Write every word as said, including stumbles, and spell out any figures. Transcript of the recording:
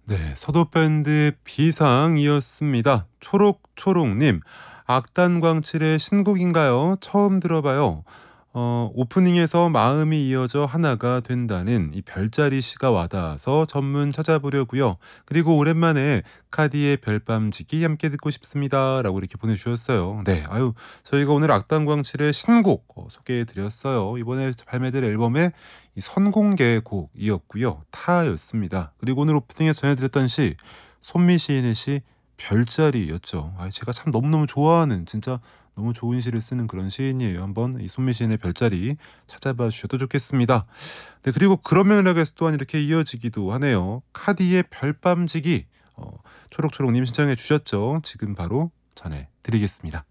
네, 서도밴드의 비상이었습니다. 초록초록님, 악단광칠의 신곡인가요? 처음 들어봐요. 어, 오프닝에서 마음이 이어져 하나가 된다는 이 별자리 시가 와닿아서 전문 찾아보려고요. 그리고 오랜만에 카디의 별밤지기 함께 듣고 싶습니다. 라고 이렇게 보내주셨어요. 네, 아유, 저희가 오늘 악단광칠의 신곡 어, 소개해드렸어요. 이번에 발매될 앨범의 이 선공개 곡이었고요. 타였습니다. 그리고 오늘 오프닝에 전해드렸던 시 손미 시인의 시 별자리였죠. 아, 제가 참 너무너무 좋아하는 진짜 너무 좋은 시를 쓰는 그런 시인이에요. 한번 이 손미 시인의 별자리 찾아봐 주셔도 좋겠습니다. 네, 그리고 그런 맥락에서 또한 이렇게 이어지기도 하네요. 카디의 별밤지기 어, 초록초록님 신청해 주셨죠. 지금 바로 전해드리겠습니다.